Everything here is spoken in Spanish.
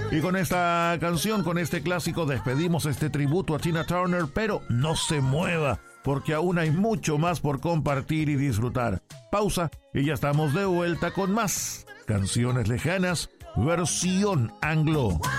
Y con esta canción, con este clásico, despedimos este tributo a Tina Turner, pero no se mueva, porque aún hay mucho más por compartir y disfrutar. Pausa y ya estamos de vuelta con más canciones lejanas, versión anglo.